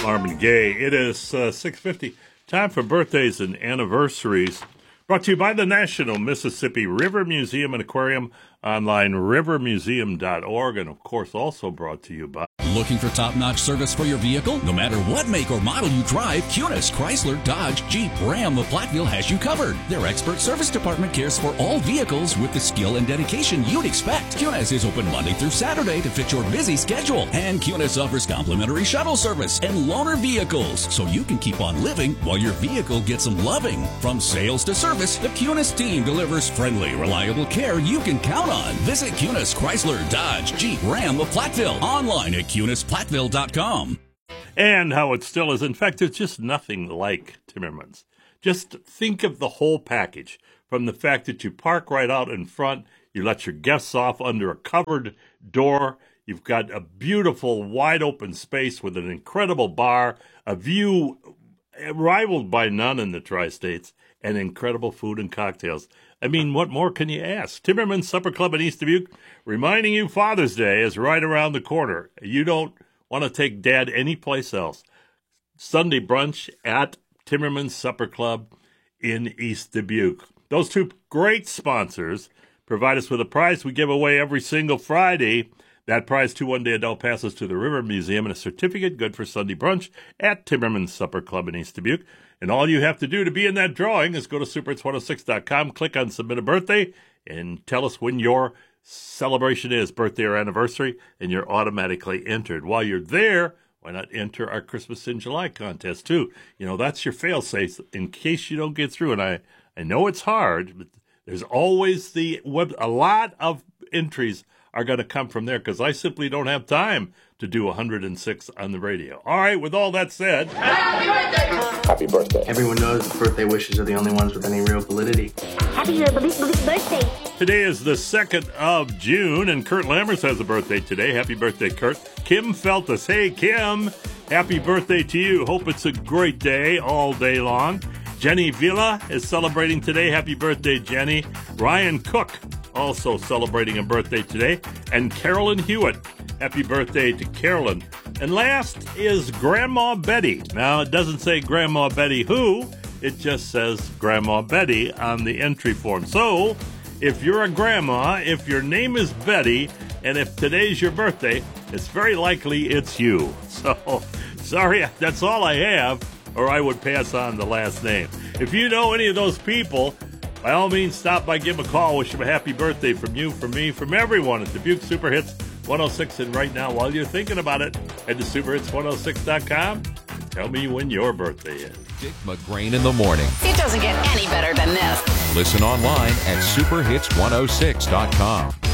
Marvin Gaye. It is 6:50. Time for birthdays and anniversaries. Brought to you by the National Mississippi River Museum and Aquarium, online rivermuseum.org, and of course also brought to you by... Looking for top-notch service for your vehicle? No matter what make or model you drive, Cunis, Chrysler, Dodge, Jeep, Ram of Platteville has you covered. Their expert service department cares for all vehicles with the skill and dedication you'd expect. Cunis is open Monday through Saturday to fit your busy schedule. And Cunis offers complimentary shuttle service and loaner vehicles, so you can keep on living while your vehicle gets some loving. From sales to service, the Cunis team delivers friendly, reliable care you can count on. Visit Cunis, Chrysler, Dodge, Jeep, Ram of Platteville. Online at CunisPlatteville.com. And how it still is. In fact, there's just nothing like Timmermans. Just think of the whole package. From the fact that you park right out in front, you let your guests off under a covered door, you've got a beautiful wide open space with an incredible bar, a view rivaled by none in the tri-states, and incredible food and cocktails. I mean, what more can you ask? Timmermans Supper Club in East Dubuque, reminding you Father's Day is right around the corner. You don't want to take Dad anyplace else. Sunday brunch at Timmermans Supper Club in East Dubuque. Those two great sponsors provide us with a prize we give away every single Friday. That prize, 2 one-day adult passes to the River Museum and a certificate good for Sunday brunch at Timmermans Supper Club in East Dubuque. And all you have to do to be in that drawing is go to superhits106.com, click on Submit a Birthday, and tell us when your celebration is, birthday or anniversary, and you're automatically entered. While you're there, why not enter our Christmas in July contest, too? You know, that's your fail-safe in case you don't get through. And I know it's hard, but there's always a lot of entries are going to come from there because I simply don't have time to do 106 on the radio. All right, with all that said... Happy birthday! Happy birthday. Everyone knows that birthday wishes are the only ones with any real validity. Happy birthday! Today is the 2nd of June, and Kurt Lammers has a birthday today. Happy birthday, Kurt. Kim Feltus. Hey, Kim. Happy birthday to you. Hope it's a great day all day long. Jenny Villa is celebrating today. Happy birthday, Jenny. Ryan Cook also celebrating a birthday today. And Carolyn Hewitt. Happy birthday to Carolyn. And last is Grandma Betty. Now, it doesn't say Grandma Betty who. It just says Grandma Betty on the entry form. So, if you're a grandma, if your name is Betty, and if today's your birthday, it's very likely it's you. So, sorry, that's all I have, or I would pass on the last name. If you know any of those people, by all means, stop by, give them a call, wish them a happy birthday from you, from me, from everyone at Dubuque Super Hits 106. And right now, while you're thinking about it, head to superhits106.com and tell me when your birthday is. Dick McGrain in the morning. It doesn't get any better than this. Listen online at superhits106.com.